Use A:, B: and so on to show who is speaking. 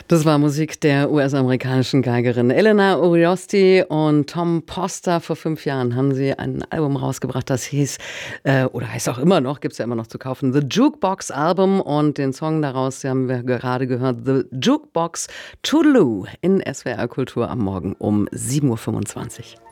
A: Das war Musik der US-amerikanischen Geigerin Elena Uriosti und Tom Poster. Vor 5 Jahren haben sie ein Album rausgebracht, das hieß, oder heißt auch immer noch, gibt es ja immer noch zu kaufen, The Jukebox Album. Und den Song daraus, den haben wir gerade gehört, The Jukebox Toodaloo in SWR Kultur am Morgen um 7:25 Uhr.